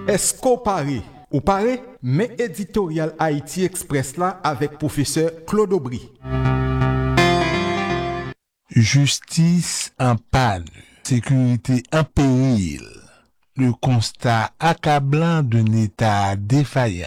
Est-ce qu'on paraît? Ou paraît? Mais éditorial Haïti Express là avec professeur Claude Aubry. Justice en panne, sécurité en péril, le constat accablant d'un État défaillant.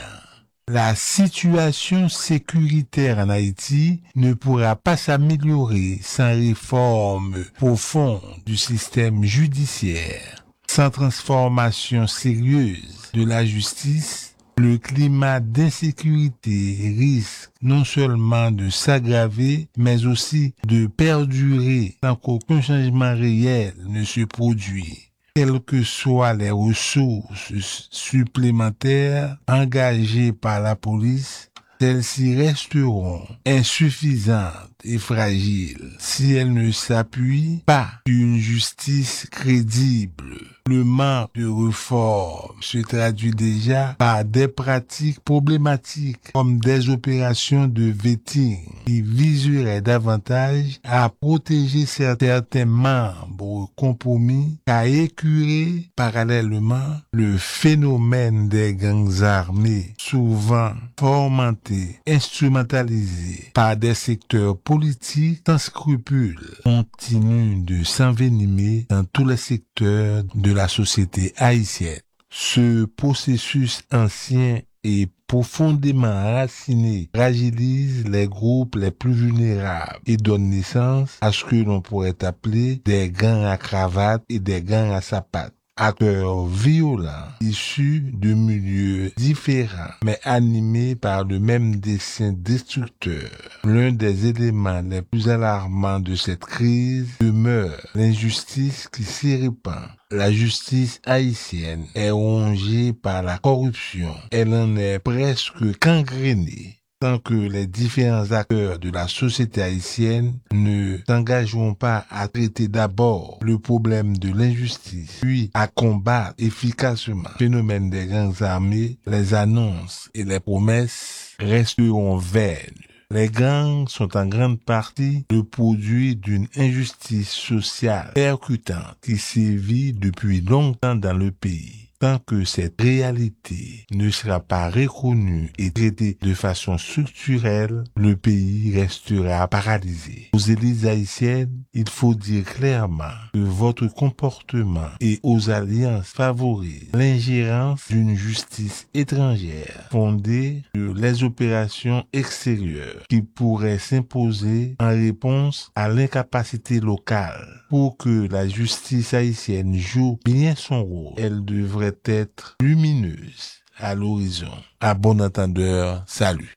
La situation sécuritaire en Haïti ne pourra pas s'améliorer sans réforme profonde du système judiciaire, sans transformation sérieuse de la justice. Le climat d'insécurité risque non seulement de s'aggraver, mais aussi de perdurer sans qu'aucun changement réel ne se produise. Quelles que soient les ressources supplémentaires engagées par la police, celles-ci resteront insuffisantes et fragiles si elles ne s'appuient pas sur une justice crédible. Le manque de réforme se traduit déjà par des pratiques problématiques comme des opérations de vetting qui viseraient davantage à protéger certains membres compromis qu'à écurer parallèlement le phénomène des gangs armés, souvent fomentés, instrumentalisés par des secteurs politiques sans scrupules, continuent de s'envenimer dans tous les secteurs de la société haïtienne. Ce processus ancien et profondément enraciné fragilise les groupes les plus vulnérables et donne naissance à ce que l'on pourrait appeler des gangs à cravate et des gangs à sapate. Acteurs violents, issus de milieux différents, mais animés par le même dessein destructeur. L'un des éléments les plus alarmants de cette crise demeure l'injustice qui s'y répand. La justice haïtienne est rongée par la corruption. Elle en est presque gangrénée. Tant que les différents acteurs de la société haïtienne ne s'engageront pas à traiter d'abord le problème de l'injustice, puis à combattre efficacement le phénomène des gangs armés, les annonces et les promesses resteront vaines. Les gangs sont en grande partie le produit d'une injustice sociale percutante qui sévit depuis longtemps dans le pays. Tant que cette réalité ne sera pas reconnue et traitée de façon structurelle, le pays restera paralysé. Aux élites haïtiennes, il faut dire clairement que votre comportement et aux alliances favorisent l'ingérence d'une justice étrangère fondée sur les opérations extérieures qui pourraient s'imposer en réponse à l'incapacité locale. Pour que la justice haïtienne joue bien son rôle, elle devrait être lumineuse à l'horizon. À bon entendeur, salut.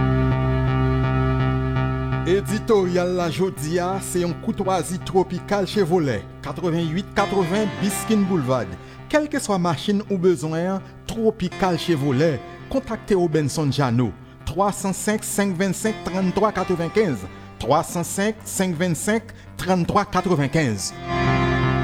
Éditorial La Jodia, c'est un courtoisie tropical Chevrolet, 88-80 Biskin Boulevard. Quelle que soit machine ou besoin, Tropical Chevrolet, contactez Benson Jano, 305 525 33 95, 305 525 33 95.